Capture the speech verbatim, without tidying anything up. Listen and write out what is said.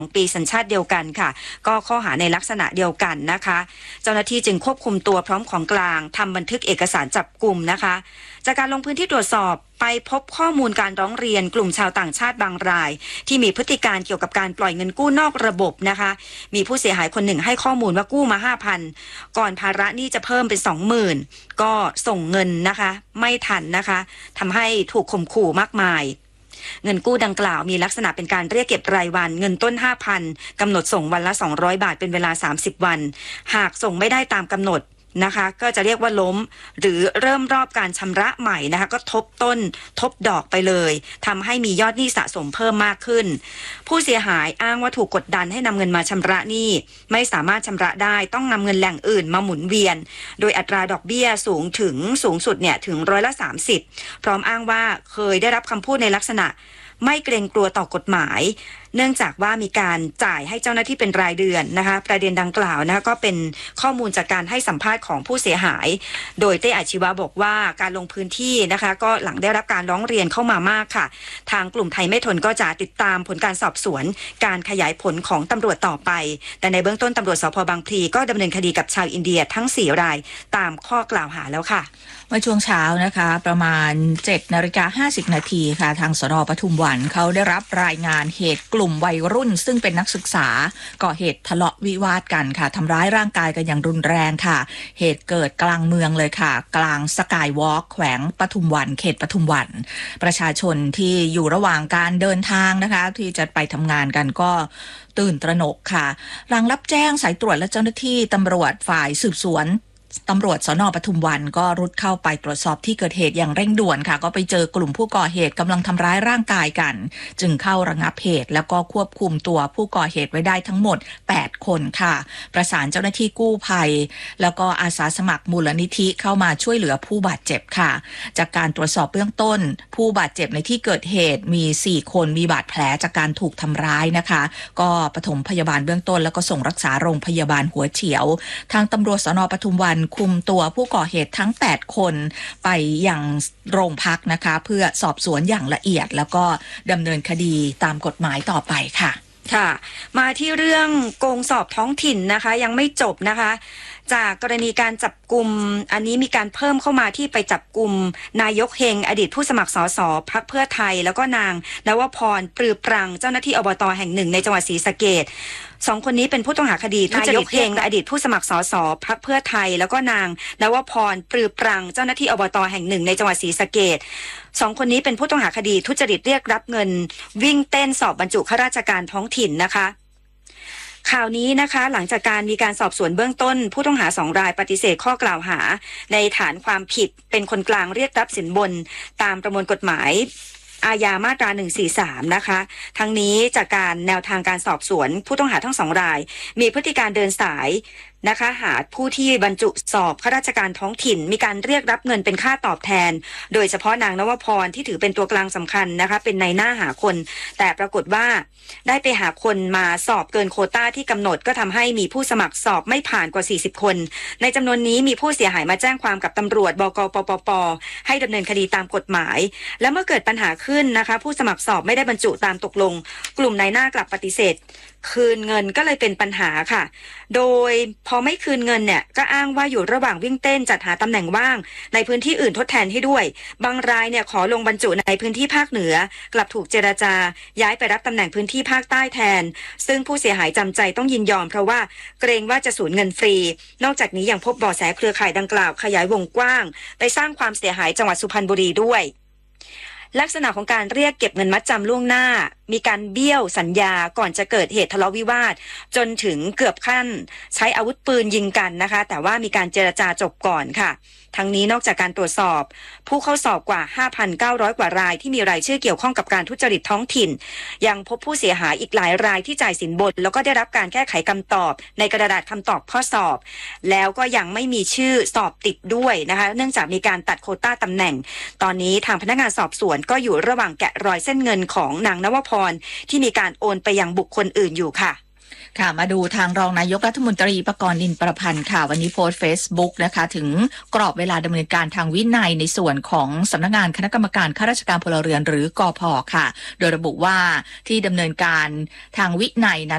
ปีสัญชาติเดียวกันค่ะก็ข้อหาในลักษณะเดียวกันนะคะเจ้าหน้าที่จึงควบคุมตัวพร้อมของกลางทำบันทึกเอกสารจับกุมนะคะจากการลงพื้นที่ตรวจสอบไปพบข้อมูลการร้องเรียนกลุ่มชาวต่างชาติบางรายที่มีพฤติการเกี่ยวกับการปล่อยเงินกู้นอกระบบนะคะมีผู้เสียหายคนหนึ่งให้ข้อมูลว่ากู้มา ห้าพัน ก่อนภาระหนี้จะเพิ่มเป็น สองหมื่น ก็ส่งเงินนะคะไม่ทันนะคะทำให้ถูกข่มขู่มากมายเงินกู้ดังกล่าวมีลักษณะเป็นการเรียกเก็บรายวันเงินต้น ห้าพัน กำหนดส่งวันละสองร้อยบาทเป็นเวลาสามสิบวันหากส่งไม่ได้ตามกำหนดนะคะก็จะเรียกว่าล้มหรือเริ่มรอบการชำระใหม่นะคะก็ทบต้นทบดอกไปเลยทำให้มียอดหนี้สะสมเพิ่มมากขึ้นผู้เสียหายอ้างว่าถูกกดดันให้นำเงินมาชำระหนี้ไม่สามารถชำระได้ต้องนำเงินแหล่งอื่นมาหมุนเวียนโดยอัตราดอกเบี้ยสูงถึงสูงสุดเนี่ยถึงร้อยละสามสิบพร้อมอ้างว่าเคยได้รับคำพูดในลักษณะไม่เกรงกลัวต่อกฎหมายเนื่องจากว่ามีการจ่ายให้เจ้าหน้าที่เป็นรายเดือนนะคะประเด็นดังกล่าวนะคะก็เป็นข้อมูลจากการให้สัมภาษณ์ของผู้เสียหายโดยเต้อาชีวะบอกว่าการลงพื้นที่นะคะก็หลังได้รับการร้องเรียนเข้ามามากค่ะทางกลุ่มไทยไม่ทนก็จะติดตามผลการสอบสวนการขยายผลของตำรวจต่อไปแต่ในเบื้องต้นตำรวจสภ.บางพลีก็ดำเนินคดีกับชาวอินเดียทั้งสี่รายตามข้อกล่าวหาแล้วค่ะเมื่อช่วงเช้านะคะประมาณ เจ็ดนาฬิกาห้าสิบนาทีค่ะทางสน.ปทุมวันเขาได้รับรายงานเหตุกลุ่มวัยรุ่นซึ่งเป็นนักศึกษาก่อเหตุทะเลาะวิวาทกันค่ะทำร้ายร่างกายกันอย่างรุนแรงค่ะเหตุเกิดกลางเมืองเลยค่ะกลางสกายวอล์กแขวงปทุมวันเขตปทุมวันประชาชนที่อยู่ระหว่างการเดินทางนะคะที่จะไปทำงานกันก็ตื่นตระหนกค่ะหลังรับแจ้งสายตรวจและเจ้าหน้าที่ตำรวจฝ่ายสืบสวนตำรวจสน.ปทุมวันก็รุดเข้าไปตรวจสอบที่เกิดเหตุอย่างเร่งด่วนค่ะก็ไปเจอกลุ่มผู้ก่อเหตุกำลังทำร้ายร่างกายกันจึงเข้าระงับเหตุแล้วก็ควบคุมตัวผู้ก่อเหตุไว้ได้ทั้งหมดแปดคนค่ะประสานเจ้าหน้าที่กู้ภัยแล้วก็อาสาสมัครมูลนิธิเข้ามาช่วยเหลือผู้บาดเจ็บค่ะจากการตรวจสอบเบื้องต้นผู้บาดเจ็บในที่เกิดเหตุมีสี่คนมีบาดแผลจากการถูกทำร้ายนะคะก็ปฐมพยาบาลเบื้องต้นแล้วก็ส่งรักษาโรงพยาบาลหัวเฉียวทางตำรวจสน.ปทุมวันคุมตัวผู้ก่อเหตุทั้งแปดคนไปยังโรงพักนะคะเพื่อสอบสวนอย่างละเอียดแล้วก็ดำเนินคดีตามกฎหมายต่อไปค่ะค่ะมาที่เรื่องโกงสอบท้องถิ่นนะคะยังไม่จบนะคะจากกรณีการจับกุมอันนี้มีการเพิ่มเข้ามาที่ไปจับกุมนายกเฮงอดีตผู้สมัครสสพรรคเพื่อไทยแล้วก็นางนวพรปรือปรังเจ้าหน้าที่อบตแห่งหนึ่งในจังหวัดศรีสะเกษสองคนนี้เป็นผู้ต้องหาคดีทุจริตเฮงอดีตผู้สมัครสสพรรคเพื่อไทยแล้วก็นางนวพรปรือปรังเจ้าหน้าที่อบตแห่งหนึ่งในจังหวัดศรีสะเกษสองคนนี้เป็นผู้ต้องหาคดีทุจริตเรียกรับเงินวิ่งเต้นสอบบรรจุข้าราชการท้องถิ่นนะคะข่าวนี้นะคะหลังจากการมีการสอบสวนเบื้องต้นผู้ต้องหาสองรายปฏิเสธข้อกล่าวหาในฐานความผิดเป็นคนกลางเรียกรับสินบนตามประมวลกฎหมายอาญามาตราหนึ่งสี่สามนะคะทั้งนี้จากการแนวทางการสอบสวนผู้ต้องหาทั้งสองรายมีพฤติการเดินสายนะคะหาผู้ที่บรรจุสอบข้าราชการท้องถิ่นมีการเรียกรับเงินเป็นค่าตอบแทนโดยเฉพาะนางนวพรที่ถือเป็นตัวกลางสำคัญนะคะเป็นนายหน้าหาคนแต่ปรากฏว่าได้ไปหาคนมาสอบเกินโควต้าที่กำหนดก็ทำให้มีผู้สมัครสอบไม่ผ่านกว่าสี่สิบคนในจำนวนนี้มีผู้เสียหายมาแจ้งความกับตำรวจบก.ปปป.ให้ดำเนินคดีตามกฎหมายและเมื่อเกิดปัญหาขึ้นนะคะผู้สมัครสอบไม่ได้บรรจุตามตกลงกลุ่มนายหน้ากลับปฏิเสธคืนเงินก็เลยเป็นปัญหาค่ะโดยพอไม่คืนเงินเนี่ยก็อ้างว่าอยู่ระหว่างวิ่งเต้นจัดหาตำแหน่งว่างในพื้นที่อื่นทดแทนให้ด้วยบางรายเนี่ยขอลงบรรจุในพื้นที่ภาคเหนือกลับถูกเจรจาย้ายไปรับตำแหน่งพื้นที่ภาคใต้แทนซึ่งผู้เสียหายจำใจต้องยินยอมเพราะว่าเกรงว่าจะสูญเงินฟรีนอกจากนี้ยังพบเบาะแสเครือข่ายดังกล่าวขยายวงกว้างไปสร้างความเสียหายจังหวัดสุพรรณบุรีด้วยลักษณะของการเรียกเก็บเงินมัดจำล่วงหน้ามีการเบี้ยวสัญญาก่อนจะเกิดเหตุทะเลาะวิวาทจนถึงเกือบขั้นใช้อาวุธปืนยิงกันนะคะแต่ว่ามีการเจรจาจบก่อนค่ะทั้งนี้นอกจากการตรวจสอบผู้เข้าสอบกว่า ห้าพันเก้าร้อย กว่ารายที่มีรายชื่อเกี่ยวข้องกับการทุจริตท้องถิ่นยังพบผู้เสียหายอีกหลายรายที่จ่ายสินบนแล้วก็ได้รับการแก้ไขคำตอบในกระดาษคำตอบข้อสอบแล้วก็ยังไม่มีชื่อสอบติดด้วยนะคะเนื่องจากมีการตัดโควต้าตำแหน่งตอนนี้ทางพนักงานสอบสวนก็อยู่ระหว่างแกะรอยเส้นเงินของนางนวพรที่มีการโอนไปยังบุคคลอื่นอยู่ค่ะค่ะมาดูทางรองนายกรัฐมนตรีประกรณ์ นินประพันธ์ค่ะวันนี้โพสต์ Facebook นะคะถึงกรอบเวลาดำเนินการทางวินัยในส่วนของสำนักงานคณะกรรมการข้าราชการพลเรือนหรือกพ.ค่ะโดยระบุว่าที่ดำเนินการทางวินัยนั้น